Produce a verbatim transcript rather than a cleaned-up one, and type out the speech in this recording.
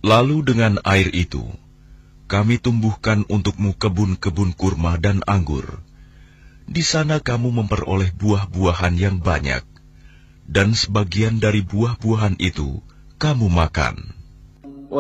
Lalu dengan air itu, kami tumbuhkan untukmu kebun-kebun kurma dan anggur. Di sana kamu memperoleh buah-buahan yang banyak, dan sebagian dari buah-buahan itu kamu makan.